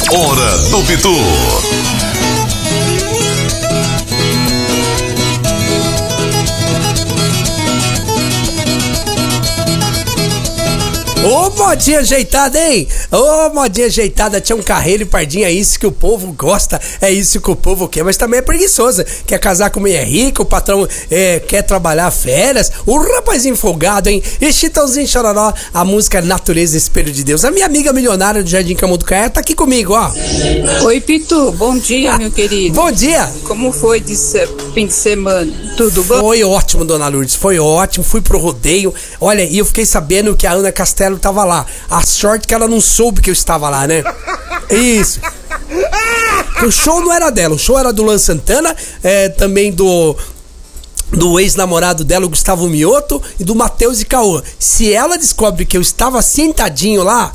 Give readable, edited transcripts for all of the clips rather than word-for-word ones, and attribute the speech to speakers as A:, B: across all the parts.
A: Hora do Pitu.
B: Ô, modinha ajeitada, hein? Ô, modinha ajeitada, tinha um carreiro e pardinha, é isso que o povo gosta, é isso que o povo quer, mas também é preguiçosa, quer casar com mulher rica, o patrão quer trabalhar férias, o rapazinho folgado, hein? E Chitãozinho Chororó, a música Natureza Espelho de Deus. A minha amiga milionária do Jardim Camuducaia tá aqui comigo, ó.
C: Oi, Pitu, bom dia, meu querido.
B: Bom dia.
C: Como foi de fim de semana? Tudo bom?
B: Foi ótimo, dona Lourdes, foi ótimo, fui pro rodeio, olha, e eu fiquei sabendo que a Ana Castelo tava lá. A sorte que ela não soube que eu estava lá, né? Isso. O show não era dela, o show era do Luan Santana, também do ex-namorado dela, o Gustavo Mioto, e do Matheus e Cauã. Se ela descobre que eu estava sentadinho lá...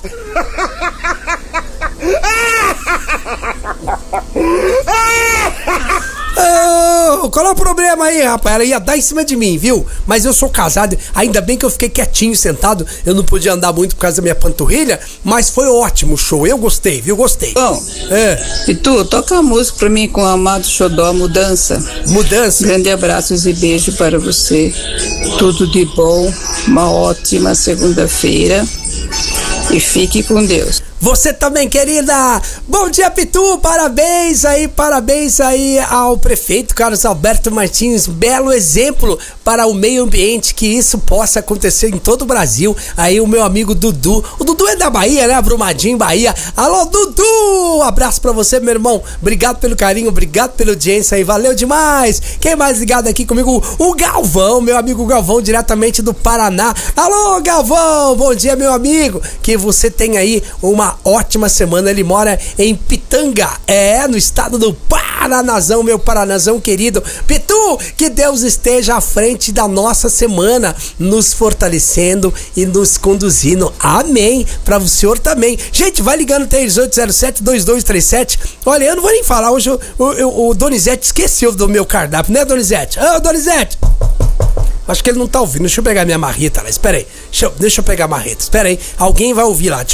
B: qual é o problema aí, rapaz? Ela ia dar em cima de mim, viu? Mas eu sou casado, ainda bem que eu fiquei quietinho, sentado. Eu não podia andar muito por causa da minha panturrilha, mas foi ótimo o show, eu gostei, viu? Gostei.
C: Bom, Pitu, toca a música pra mim com o Amado Xodó, Mudança.
B: Mudança?
C: Grande abraços e beijo para você. Tudo de bom, uma ótima segunda-feira e fique com Deus.
B: Você também, querida! Bom dia, Pitu! Parabéns aí ao prefeito Carlos Alberto Martins. Belo exemplo para o meio ambiente, que isso possa acontecer em todo o Brasil. Aí o meu amigo Dudu. O Dudu é da Bahia, né? Brumadinho, Bahia. Alô, Dudu! Abraço pra você, meu irmão. Obrigado pelo carinho, obrigado pela audiência aí. Valeu demais! Quem mais ligado aqui comigo? O Galvão, meu amigo Galvão, diretamente do Paraná. Alô, Galvão! Bom dia, meu amigo! Que você tenha aí uma ótima semana. Ele mora em Pitanga, no estado do Paranazão, meu Paranazão querido. Pitu, que Deus esteja à frente da nossa semana, nos fortalecendo e nos conduzindo. Amém. Para o senhor também. Gente, vai ligando 3807-2237. Olha, eu não vou nem falar hoje. O Donizete esqueceu do meu cardápio, né, Donizete? Ô, Donizete! Acho que ele não tá ouvindo. Deixa eu pegar minha marreta lá. Espera aí. Deixa eu pegar a marreta. Espera aí. Alguém vai ouvir lá.